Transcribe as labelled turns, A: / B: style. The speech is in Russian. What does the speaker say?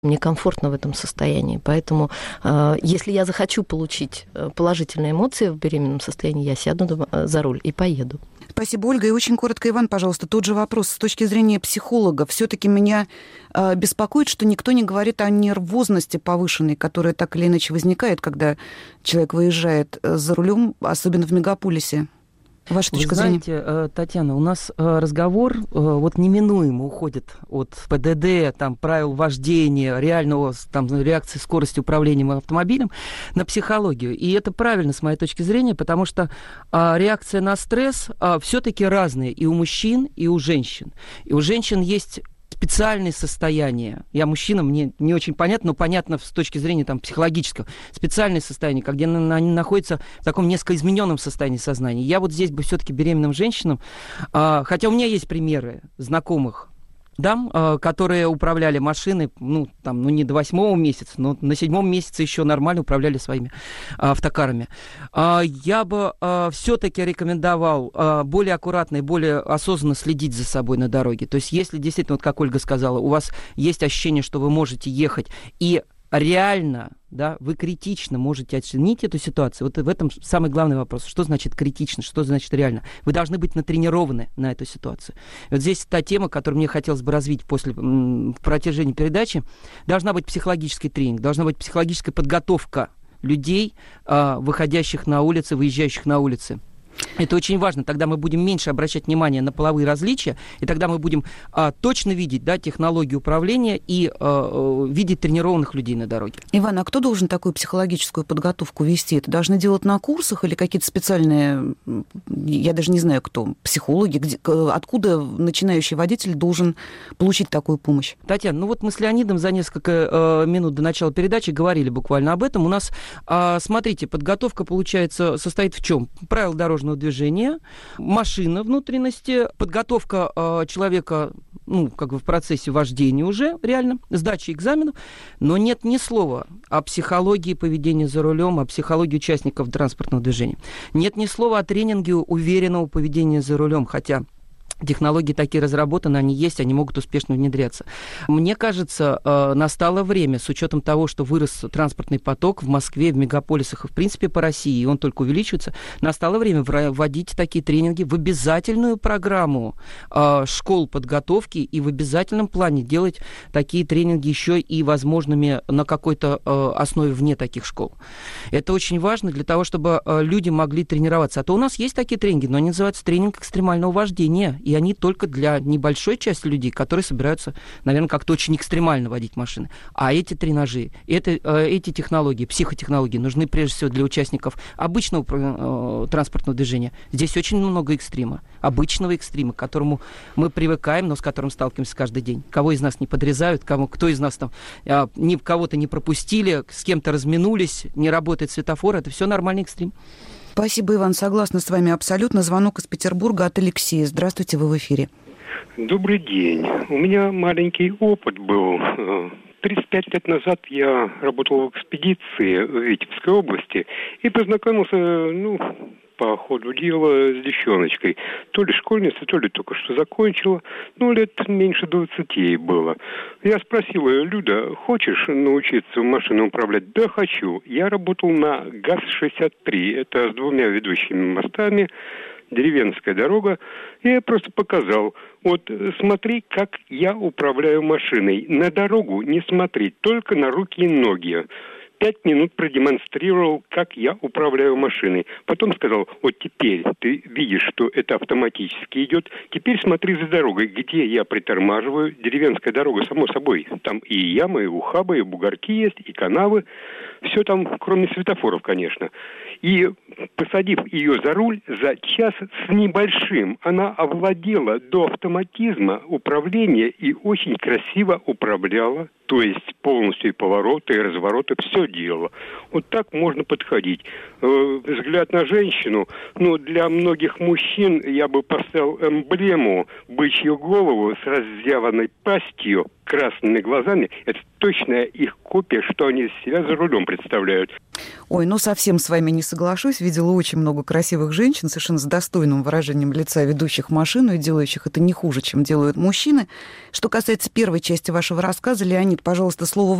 A: Мне комфортно в этом состоянии. Поэтому, если я захочу получить положительные эмоции в беременном состоянии, я сяду за руль и поеду.
B: Спасибо, Ольга. И очень коротко, Иван, пожалуйста, тот же вопрос. С точки зрения психолога, все-таки меня беспокоит, что никто не говорит о нервозности повышенной, которая так или иначе возникает, когда человек выезжает за рулем, особенно в мегаполисе. Ваша точка зрения?
C: Вы знаете, Татьяна, у нас разговор вот неминуемо уходит от ПДД, там, правил вождения, реального там, реакции скорости управлением автомобилем на психологию. И это правильно, с моей точки зрения, потому что реакция на стресс все-таки разная и у мужчин, и у женщин. И у женщин есть специальные состояния. Я мужчина, мне не очень понятно, но понятно с точки зрения там, психологического. Специальные состояния, где они находятся в таком несколько измененном состоянии сознания. Я вот здесь бы все-таки беременным женщинам, хотя у меня есть примеры знакомых дам, которые управляли машиной, не до 8-го месяца, но на 7-м месяце еще нормально управляли своими автокарами. Я бы все-таки рекомендовал более аккуратно и более осознанно следить за собой на дороге. То есть если действительно, вот как Ольга сказала, у вас есть ощущение, что вы можете ехать и реально, да, вы критично можете оценить эту ситуацию. Вот в этом самый главный вопрос. Что значит критично, что значит реально? Вы должны быть натренированы на эту ситуацию. И вот здесь та тема, которую мне хотелось бы развить в протяжении передачи. Должна быть психологический тренинг, должна быть психологическая подготовка людей, выходящих на улицы, выезжающих на улицы. Это очень важно. Тогда мы будем меньше обращать внимание на половые различия, и тогда мы будем точно видеть, да, технологию управления и видеть тренированных людей на дороге.
B: Иван, а кто должен такую психологическую подготовку вести? Это должны делать на курсах или какие-то специальные, я даже не знаю кто, психологи? Откуда начинающий водитель должен получить такую помощь?
C: Татьяна, вот мы с Леонидом за несколько минут до начала передачи говорили буквально об этом. У нас, смотрите, подготовка, получается, состоит в чем? Правила дорожного движения, машина внутренности, подготовка человека, в процессе вождения уже, реально, сдачи экзаменов, но нет ни слова о психологии поведения за рулем, о психологии участников транспортного движения. Нет ни слова о тренинге уверенного поведения за рулем, хотя технологии такие разработаны, они есть, они могут успешно внедряться. Мне кажется, настало время, с учетом того, что вырос транспортный поток в Москве, в мегаполисах и, в принципе, по России, и он только увеличивается, настало время вводить такие тренинги в обязательную программу школ подготовки и в обязательном плане делать такие тренинги еще и возможными на какой-то основе вне таких школ. Это очень важно для того, чтобы люди могли тренироваться. А то у нас есть такие тренинги, но они называются тренинг экстремального вождения, и они только для небольшой части людей, которые собираются, наверное, как-то очень экстремально водить машины. А эти тренажи, эти технологии, психотехнологии нужны прежде всего для участников обычного транспортного движения. Здесь очень много экстрима, обычного экстрима, к которому мы привыкаем, но с которым сталкиваемся каждый день. Кого из нас не подрезают, кто из нас там кого-то не пропустили, с кем-то разминулись, не работает светофор, это все нормальный экстрим.
B: Спасибо, Иван, согласна с вами абсолютно. Звонок из Петербурга от Алексея. Здравствуйте, вы в эфире.
D: Добрый день. У меня маленький опыт был. 35 лет назад я работал в экспедиции в Витебской области и познакомился, по ходу дела с девчоночкой. То ли школьница, то ли только что закончила. Лет меньше 20 ей было. Я спросил ее: Люда, хочешь научиться машину управлять? Да, хочу. Я работал на ГАЗ-63. Это с 2 ведущими мостами. Деревенская дорога. Я просто показал. Вот смотри, как я управляю машиной. На дорогу не смотреть, только на руки и ноги. 5 минут продемонстрировал, как я управляю машиной. Потом сказал: вот теперь ты видишь, что это автоматически идет. Теперь смотри за дорогой, где я притормаживаю. Деревенская дорога, само собой. Там и ямы, и ухабы, и бугорки есть, и канавы. Все там, кроме светофоров, конечно. И посадив ее за руль, за час с небольшим, она овладела до автоматизма управления и очень красиво управляла. То есть полностью и повороты, и развороты, все делала. Вот так можно подходить. Взгляд на женщину, для многих мужчин я бы поставил эмблему бычью голову с разъяванной пастью, красными глазами, это точная их копия, что они из себя за рулем представляют.
B: Ой, ну совсем с вами не соглашусь. Видела очень много красивых женщин, совершенно с достойным выражением лица, ведущих машину и делающих это не хуже, чем делают мужчины. Что касается первой части вашего рассказа, Леонид, пожалуйста, слово